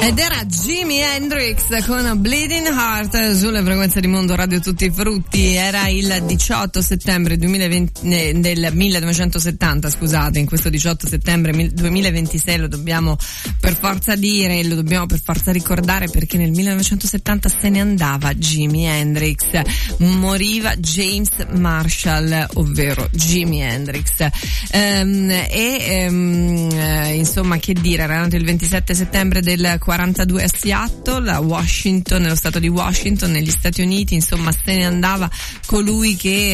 Ed era Jimi Hendrix con Bleeding Heart sulle frequenze di Mondo Radio Tutti i Frutti. Era il 18 settembre 2020, del 1970, scusate, in questo 18 settembre 2026 lo dobbiamo per forza dire, lo dobbiamo per forza ricordare, perché nel 1970 se ne andava Jimi Hendrix, moriva James Marshall, ovvero Jimi Hendrix. Insomma, che dire, era nato il 27 settembre del 42 a Seattle, a Washington, nello stato di Washington, negli Stati Uniti. Insomma, se ne andava colui che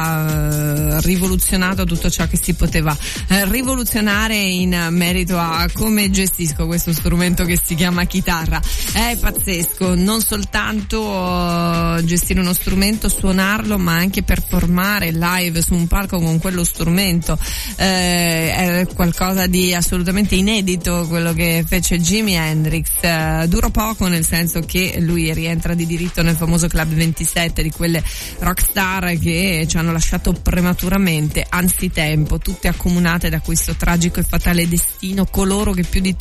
ha rivoluzionato tutto ciò che si poteva rivoluzionare in merito a come gestisco questo strumento che si chiama chitarra. È pazzesco, non soltanto gestire uno strumento, suonarlo, ma anche performare live su un palco con quello strumento. È qualcosa di assolutamente inedito quello che fece Jimi Hendrix. Durò poco, nel senso che lui rientra di diritto nel famoso Club 27 di quelle rockstar che ci hanno lasciato prematuramente, anzitempo, tutte accomunate da questo tragico e fatale destino, coloro che più di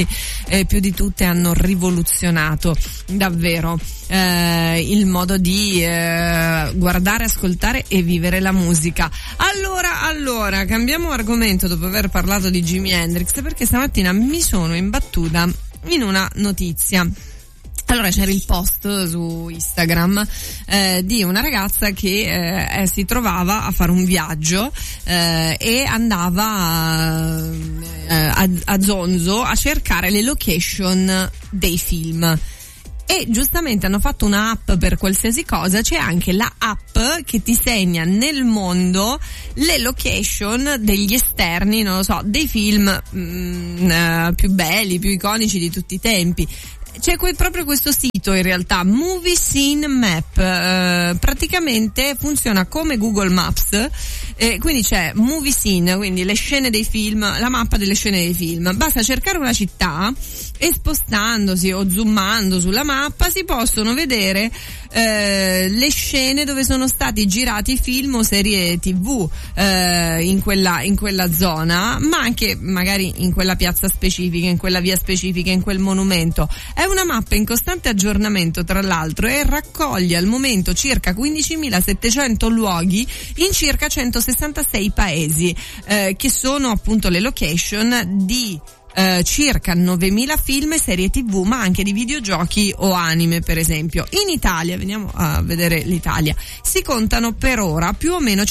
tutte hanno rivoluzionato davvero il modo di guardare, ascoltare e vivere la musica. Allora cambiamo argomento dopo aver parlato di Jimi Hendrix, perché stamattina mi sono imbattuta in una notizia. Allora, c'era il post su Instagram di una ragazza che si trovava a fare un viaggio e andava a Zonzo a cercare le location dei film. E giustamente hanno fatto una app per qualsiasi cosa, c'è anche la app che ti segna nel mondo le location degli esterni, non lo so, dei film più belli, più iconici di tutti i tempi. C'è proprio questo sito, in realtà, Movie Scene Map, praticamente funziona come Google Maps, quindi c'è Movie Scene, quindi le scene dei film, la mappa delle scene dei film. Basta cercare una città e spostandosi o zoomando sulla mappa si possono vedere le scene dove sono stati girati film o serie TV in quella zona, ma anche magari in quella piazza specifica, in quella via specifica, in quel monumento. È una mappa in costante aggiornamento, tra l'altro, e raccoglie al momento circa 15.700 luoghi in circa 166 paesi, che sono appunto le location di circa 9.000 film e serie TV, ma anche di videogiochi o anime, per esempio. In Italia, veniamo a vedere l'Italia, si contano per ora più o meno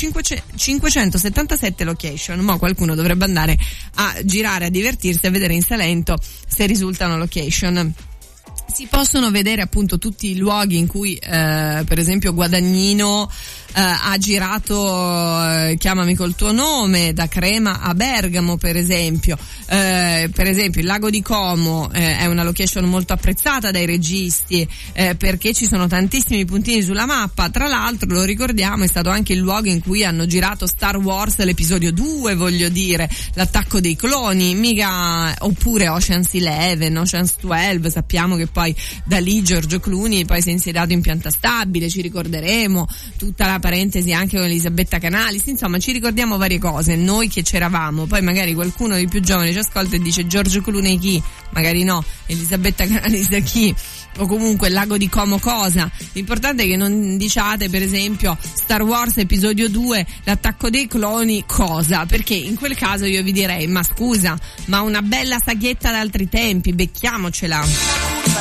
577 location, ma qualcuno dovrebbe andare a girare, a divertirsi, a vedere in Salento se risultano location. Si possono vedere appunto tutti i luoghi in cui per esempio Guadagnino ha girato Chiamami col tuo nome, da Crema a Bergamo, per esempio il lago di Como è una location molto apprezzata dai registi, perché ci sono tantissimi puntini sulla mappa. Tra l'altro, lo ricordiamo, è stato anche il luogo in cui hanno girato Star Wars l'episodio 2, voglio dire, l'attacco dei cloni, oppure Ocean's 11, Ocean's 12. Sappiamo che poi da lì Giorgio Clooney poi si è insediato in pianta stabile, ci ricorderemo tutta la parentesi anche con Elisabetta Canalis, insomma ci ricordiamo varie cose, noi che c'eravamo. Poi magari qualcuno di più giovane ci ascolta e dice: Giorgio Clooney chi? Magari no. Elisabetta Canalis da chi? O comunque il lago di Como cosa? L'importante è che non diciate, per esempio, Star Wars episodio 2, l'attacco dei cloni cosa, perché in quel caso io vi direi: ma scusa, ma una bella saghetta d'altri tempi, becchiamocela.